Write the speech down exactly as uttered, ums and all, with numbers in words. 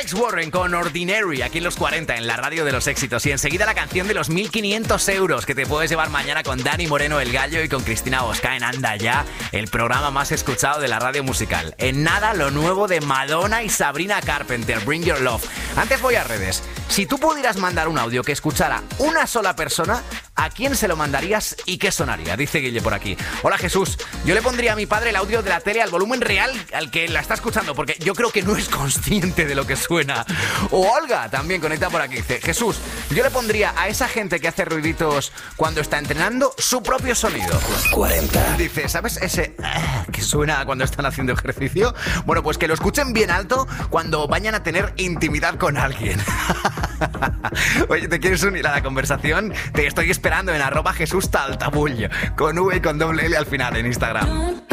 Alex Warren con Ordinary, aquí en los cuarenta, en la radio de los éxitos. Y enseguida la canción de los mil quinientos euros que te puedes llevar mañana con Dani Moreno el Gallo y con Cristina Bosca en Anda Ya, el programa más escuchado de la radio musical. En nada, lo nuevo de Madonna y Sabrina Carpenter, Bring Your Love. Antes voy a redes. Si tú pudieras mandar un audio que escuchara una sola persona, ¿a quién se lo mandarías y qué sonaría? Dice Guille por aquí. Hola Jesús, yo le pondría a mi padre el audio de la tele al volumen real al que la está escuchando, porque yo creo que no es consciente de lo que suena. O Olga, también conecta por aquí. Dice, Jesús, yo le pondría a esa gente que hace ruiditos cuando está entrenando su propio sonido. cuarenta. Dice, ¿sabes ese ah, que suena cuando están haciendo ejercicio? Bueno, pues que lo escuchen bien alto cuando vayan a tener intimidad con alguien. Oye, ¿te quieres unir a la conversación? Te estoy esperando en arroba Jesús Taltabull, con V y con doble L al final en Instagram.